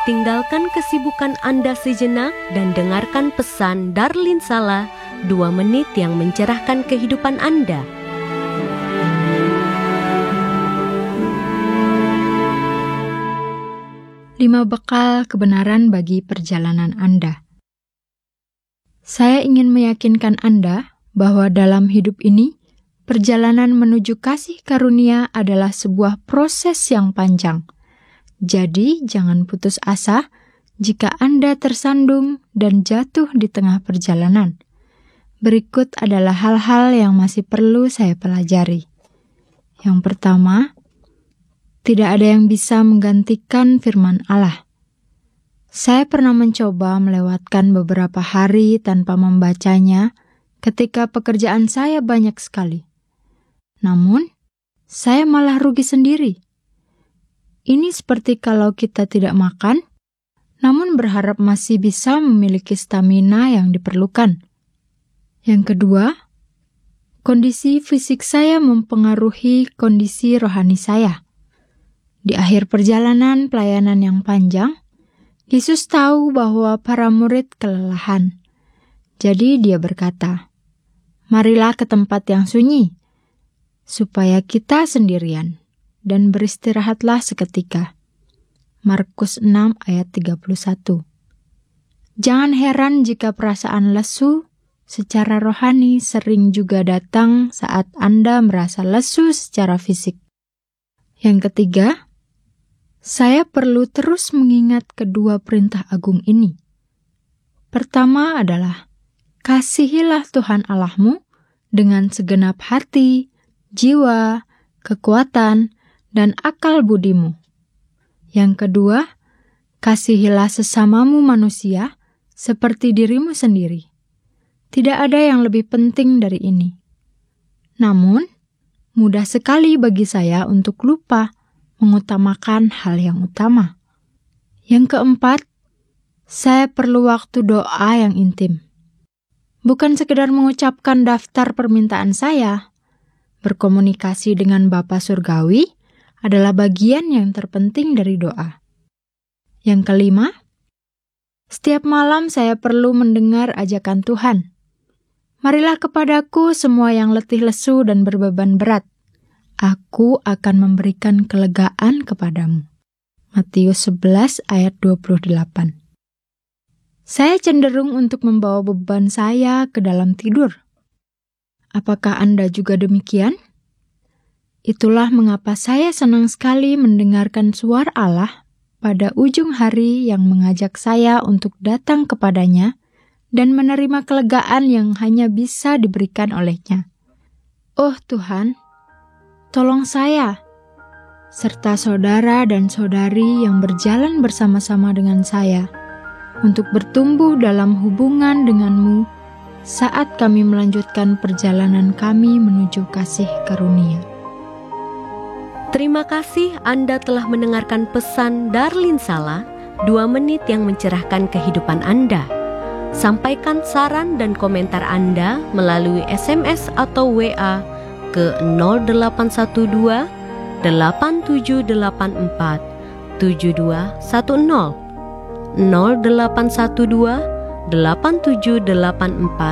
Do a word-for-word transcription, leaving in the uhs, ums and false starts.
tinggalkan kesibukan Anda sejenak dan dengarkan pesan Darlin Sala, dua menit yang mencerahkan kehidupan Anda. Lima bekal kebenaran bagi perjalanan Anda. Saya ingin meyakinkan Anda bahwa dalam hidup ini, perjalanan menuju kasih karunia adalah sebuah proses yang panjang. Jadi, jangan putus asa jika Anda tersandung dan jatuh di tengah perjalanan. Berikut adalah hal-hal yang masih perlu saya pelajari. Yang pertama, tidak ada yang bisa menggantikan firman Allah. Saya pernah mencoba melewatkan beberapa hari tanpa membacanya ketika pekerjaan saya banyak sekali. Namun, saya malah rugi sendiri. Ini seperti kalau kita tidak makan, namun berharap masih bisa memiliki stamina yang diperlukan. Yang kedua, kondisi fisik saya mempengaruhi kondisi rohani saya. Di akhir perjalanan pelayanan yang panjang, Yesus tahu bahwa para murid kelelahan. Jadi dia berkata, "Marilah ke tempat yang sunyi, supaya kita sendirian, dan beristirahatlah seketika." Markus enam ayat tiga puluh satu. Jangan heran jika perasaan lesu secara rohani sering juga datang saat Anda merasa lesu secara fisik. Yang ketiga, saya perlu terus mengingat kedua perintah agung ini. Pertama adalah, kasihilah Tuhan Allahmu dengan segenap hati, jiwa, kekuatan, dan akal budimu. Yang kedua, kasihilah sesamamu manusia seperti dirimu sendiri. Tidak ada yang lebih penting dari ini. Namun, mudah sekali bagi saya untuk lupa mengutamakan hal yang utama. Yang keempat, saya perlu waktu doa yang intim. Bukan sekedar mengucapkan daftar permintaan saya, berkomunikasi dengan Bapa Surgawi adalah bagian yang terpenting dari doa. Yang kelima, setiap malam saya perlu mendengar ajakan Tuhan. Marilah kepadaku semua yang letih lesu dan berbeban berat. Aku akan memberikan kelegaan kepadamu. Matius sebelas ayat dua puluh delapan. Saya cenderung untuk membawa beban saya ke dalam tidur. Apakah Anda juga demikian? Itulah mengapa saya senang sekali mendengarkan suara Allah pada ujung hari yang mengajak saya untuk datang kepadanya dan menerima kelegaan yang hanya bisa diberikan olehnya. Oh Tuhan, tolong saya, serta saudara dan saudari yang berjalan bersama-sama dengan saya, untuk bertumbuh dalam hubungan denganmu saat kami melanjutkan perjalanan kami menuju kasih karunia. Terima kasih Anda telah mendengarkan pesan Darlin Sala, dua menit yang mencerahkan kehidupan Anda. Sampaikan saran dan komentar Anda melalui S M S atau W A ke nol delapan satu dua delapan tujuh delapan empat tujuh dua satu nol nol delapan satu dua delapan tujuh delapan empat